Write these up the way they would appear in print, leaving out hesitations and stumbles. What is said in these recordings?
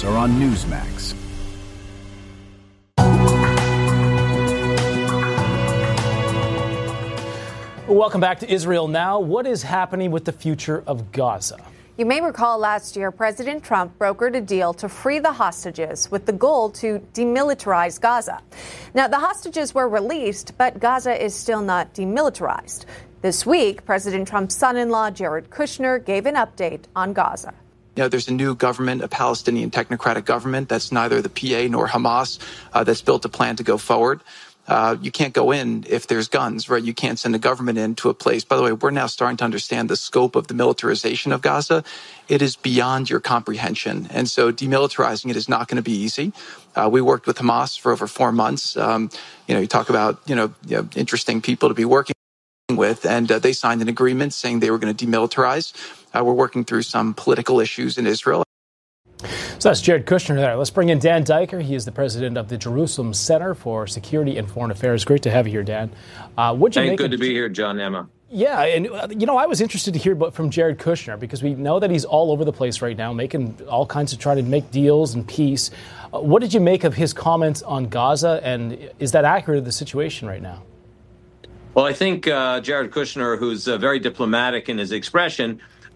Sports are on Newsmax. Welcome back to Israel Now. What is happening with the future of Gaza? You may recall last year, President Trump brokered a deal to free the hostages with the goal to demilitarize Gaza. Now, the hostages were released, but Gaza is still not demilitarized. This week, President Trump's son-in-law, Jared Kushner, gave an update on Gaza. You know, there's a new government, a Palestinian technocratic government that's neither the PA nor Hamas, that's built a plan to go forward. You can't go in if there's guns, right? You can't send a government into a place. By the way, we're now starting to understand the scope of the militarization of Gaza. It is beyond your comprehension. And so demilitarizing it is not going to be easy. We worked with Hamas for over 4 months. You talk about, interesting people to be working with, and they signed an agreement saying they were going to demilitarize. We're working through some political issues in Israel. So that's Jared Kushner there. Let's bring in Dan Diker. He is the president of the Jerusalem Center for Security and Foreign Affairs. Great to have you here, Dan. Good to be here, John, Emma. Yeah, and, I was interested to hear from Jared Kushner because we know that he's all over the place right now, making all kinds of trying to make deals and peace. What did you make of his comments on Gaza, and is that accurate of the situation right now? Well, I think Jared Kushner, who's very diplomatic in his expression,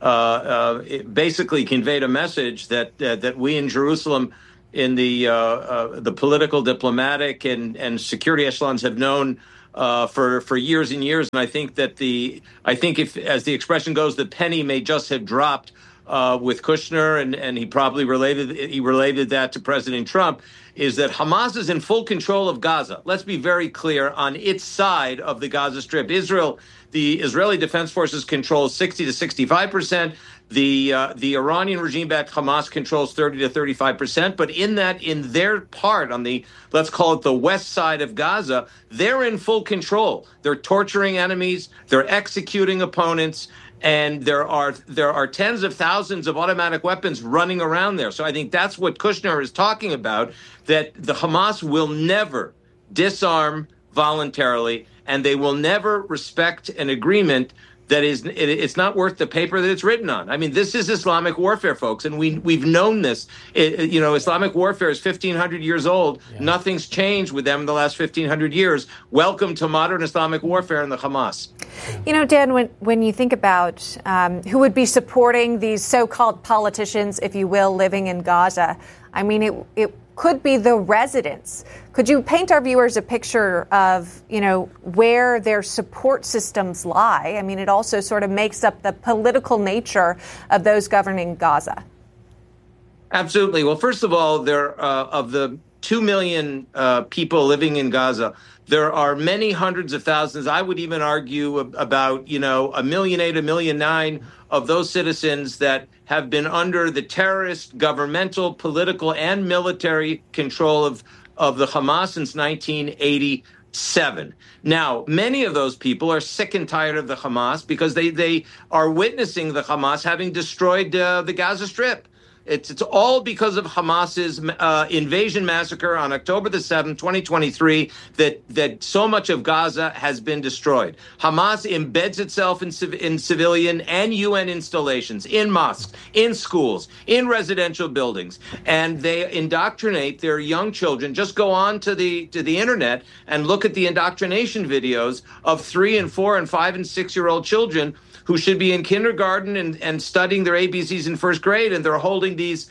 it basically conveyed a message that we in Jerusalem, in the political, diplomatic, and security echelons, have known for years and years. And I think that if, as the expression goes, the penny may just have dropped with Kushner, and he probably related that to President Trump, is that Hamas is in full control of Gaza. Let's be very clear on its side of the Gaza Strip. The Israeli Defense Forces control 60 to 65%. The Iranian regime-backed Hamas controls 30 to 35%. But in their part on the, let's call it the west side of Gaza, they're in full control. They're torturing enemies. They're executing opponents. And there are tens of thousands of automatic weapons running around there. So I think that's what Kushner is talking about, that the Hamas will never disarm voluntarily, and they will never respect an agreement that it's not worth the paper that it's written on. I mean, this is Islamic warfare, folks, and we've known this. Islamic warfare is 1,500 years old. Yeah. Nothing's changed with them in the last 1,500 years. Welcome to modern Islamic warfare and the Hamas. Dan, when you think about who would be supporting these so-called politicians, if you will, living in Gaza, I mean, it could be the residents. Could you paint our viewers a picture of, where their support systems lie? I mean, it also sort of makes up the political nature of those governing Gaza. Absolutely. Well, first of all, there of the 2 million people living in Gaza, there are many hundreds of thousands. I would even argue about, 1.8 million, 1.9 million of those citizens that have been under the terrorist, governmental, political, and military control of the Hamas since 1987. Now, many of those people are sick and tired of the Hamas because they are witnessing the Hamas having destroyed the Gaza Strip. It's all because of Hamas's invasion massacre on October the 7th, 2023, that so much of Gaza has been destroyed. Hamas embeds itself in civilian and UN installations, in mosques, in schools, in residential buildings, and they indoctrinate their young children. Just go on to the internet and look at the indoctrination videos of 3 and 4 and 5 and 6-year-old children who should be in kindergarten and studying their ABCs in first grade, and they're holding these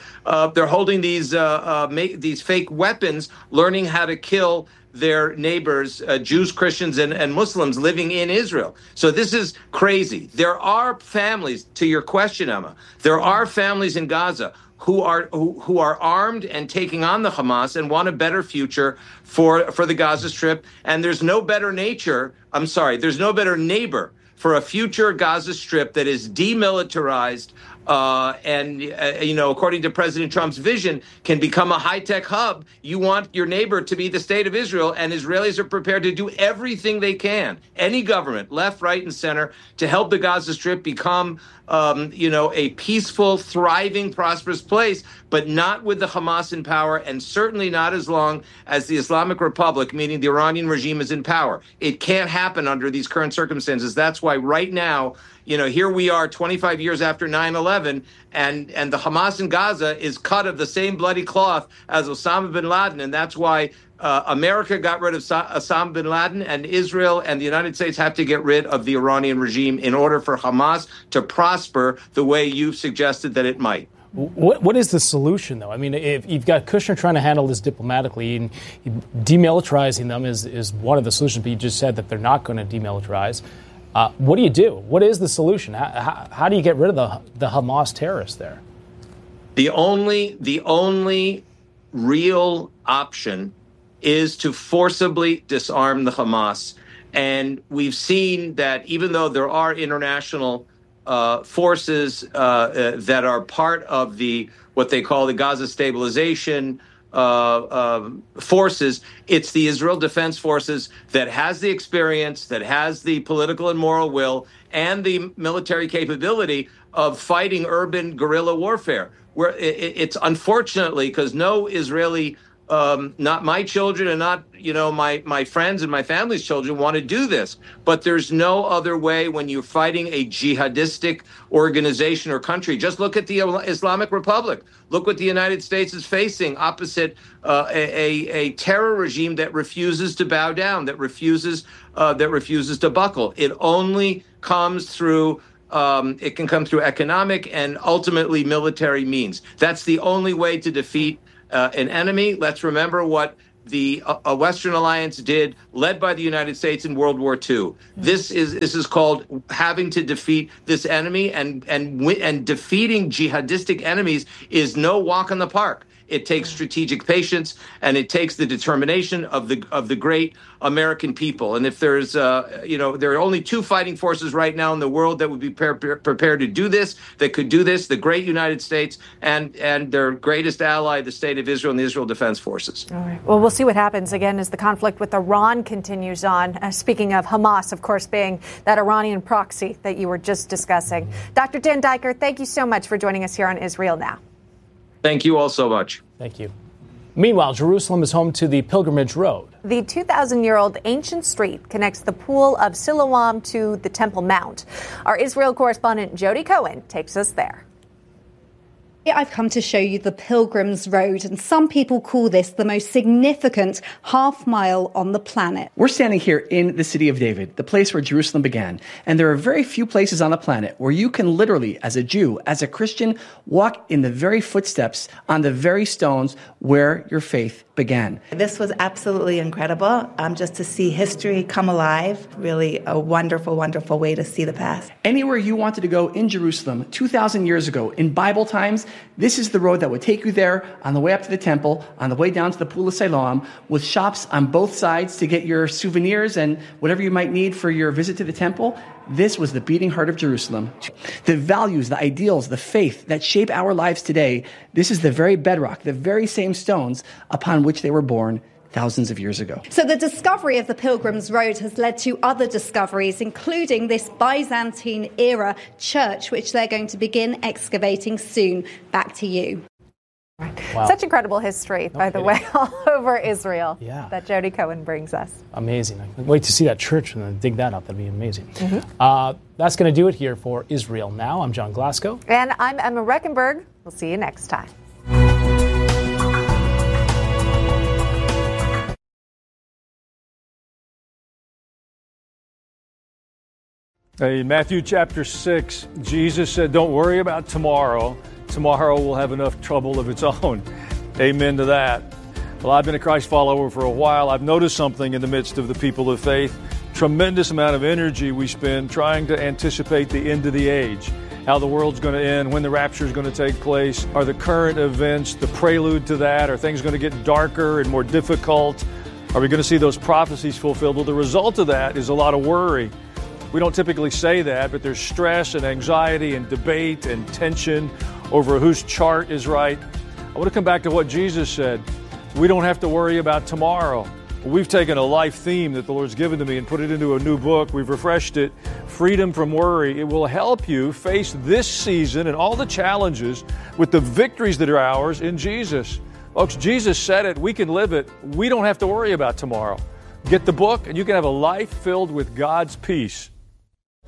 fake weapons, learning how to kill their neighbors, Jews, Christians, and Muslims living in Israel. So this is crazy. There are families, to your question, Emma, there are families in Gaza who are armed and taking on the Hamas and want a better future for the Gaza Strip. And there's no better neighbor for a future Gaza Strip that is demilitarized according to President Trump's vision, can become a high-tech hub. You want your neighbor to be the state of Israel, and Israelis are prepared to do everything they can, any government, left, right, and center, to help the Gaza Strip become a peaceful, thriving, prosperous place, but not with the Hamas in power, and certainly not as long as the Islamic Republic, meaning the Iranian regime, is in power. It can't happen under these current circumstances. That's why right now, here we are 25 years after 9/11, and the Hamas in Gaza is cut of the same bloody cloth as Osama bin Laden. And that's why America got rid of Osama bin Laden, and Israel and the United States have to get rid of the Iranian regime in order for Hamas to prosper the way you've suggested that it might. What is the solution, though? I mean, if you've got Kushner trying to handle this diplomatically, and demilitarizing them is one of the solutions, but you just said that they're not going to demilitarize. What do you do? What is the solution? How do you get rid of the Hamas terrorists there? The only real option is to forcibly disarm the Hamas. And we've seen that even though there are international forces that are part of what they call the Gaza stabilization forces, it's the Israel Defense Forces that has the experience, that has the political and moral will, and the military capability of fighting urban guerrilla warfare. Where it's unfortunately, because no Israeli, not my children and not my friends and my family's children want to do this, but there's no other way when you're fighting a jihadistic organization or country. Just look at the Islamic Republic. Look what the United States is facing opposite a terror regime that refuses to bow down, that refuses to buckle. It only comes through. It can come through economic and ultimately military means. That's the only way to defeat an enemy. Let's remember what the Western Alliance did, led by the United States in World War II. This is called having to defeat this enemy, and defeating jihadistic enemies is no walk in the park. It takes strategic patience, and it takes the determination of the great American people. And if there's, there are only two fighting forces right now in the world that would be prepared to do this, that could do this: the great United States and their greatest ally, the State of Israel and the Israel Defense Forces. All right. Well, we'll see what happens again as the conflict with Iran continues on. Speaking of Hamas, of course, being that Iranian proxy that you were just discussing. Dr. Dan Diker, thank you so much for joining us here on Israel Now. Thank you all so much. Thank you. Meanwhile, Jerusalem is home to the Pilgrimage Road. The 2,000-year-old ancient street connects the Pool of Siloam to the Temple Mount. Our Israel correspondent Jody Cohen takes us there. I've come to show you the Pilgrim's Road, and some people call this the most significant half mile on the planet. We're standing here in the city of David, the place where Jerusalem began, and there are very few places on the planet where you can literally, as a Jew, as a Christian, walk in the very footsteps on the very stones where your faith began. This was absolutely incredible, just to see history come alive. Really a wonderful, wonderful way to see the past. Anywhere you wanted to go in Jerusalem 2,000 years ago, in Bible times, this is the road that would take you there on the way up to the temple, on the way down to the Pool of Siloam, with shops on both sides to get your souvenirs and whatever you might need for your visit to the temple. This was the beating heart of Jerusalem. The values, the ideals, the faith that shape our lives today, this is the very bedrock, the very same stones upon which they were born thousands of years ago. So the discovery of the Pilgrim's Road has led to other discoveries, including this Byzantine-era church, which they're going to begin excavating soon. Back to you. Wow. Such incredible history, by the way, all over Israel that Jody Cohen brings us. Amazing. I can't wait to see that church and then dig that up. That'd be amazing. That's going to do it here for Israel Now. I'm John Glasgow. And I'm Emma Reckenberg. We'll see you next time. In Matthew chapter 6, Jesus said, "Don't worry about tomorrow. Tomorrow will have enough trouble of its own." Amen to that. Well, I've been a Christ follower for a while. I've noticed something in the midst of the people of faith. Tremendous amount of energy we spend trying to anticipate the end of the age, how the world's going to end, when the rapture is going to take place. Are the current events the prelude to that? Are things going to get darker and more difficult? Are we going to see those prophecies fulfilled? Well, the result of that is a lot of worry. We don't typically say that, but there's stress and anxiety and debate and tension over whose chart is right. I want to come back to what Jesus said. We don't have to worry about tomorrow. We've taken a life theme that the Lord's given to me and put it into a new book. We've refreshed it, Freedom from Worry. It will help you face this season and all the challenges with the victories that are ours in Jesus. Folks, Jesus said it. We can live it. We don't have to worry about tomorrow. Get the book and you can have a life filled with God's peace.